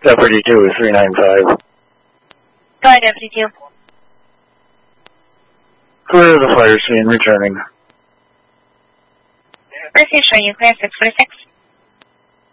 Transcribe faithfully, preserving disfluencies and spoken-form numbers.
Deputy two, three nine five. Go ahead, Deputy two. Clear the fire scene, returning. This is showing you clear six forty-six.